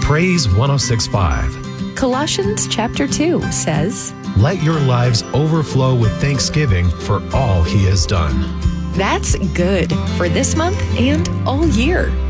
Praise 106.5. Colossians chapter 2 says, Let your lives overflow with thanksgiving for all he has done. that's good for this month and all year.